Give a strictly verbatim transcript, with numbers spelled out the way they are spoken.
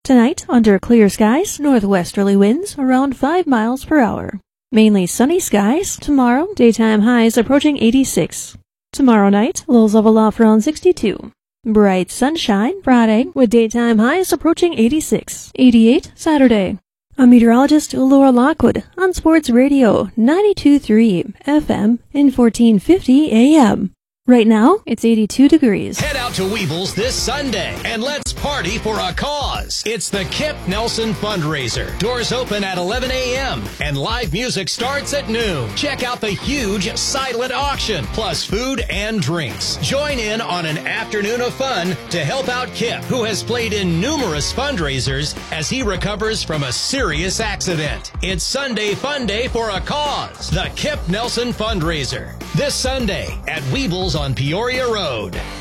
Tonight, under clear skies, northwesterly winds around five miles per hour. Mainly sunny skies. Tomorrow, daytime highs approaching eighty-six. Tomorrow night, lows level off around sixty-two. Bright sunshine Friday with daytime highs approaching eighty-six. eighty-eight Saturday. I'm meteorologist Laura Lockwood on Sports Radio ninety-two point three F M and fourteen fifty A M. Right now, it's eighty-two degrees. Head out to Weebles this Sunday and let's party for a cause. It's the Kip Nelson Fundraiser. Doors open at eleven A M and live music starts at noon. Check out the huge silent auction, plus food and drinks. Join in on an afternoon of fun to help out Kip, who has played in numerous fundraisers as he recovers from a serious accident. It's Sunday Fun Day for a cause. The Kip Nelson Fundraiser. This Sunday at Weebles on Peoria Road.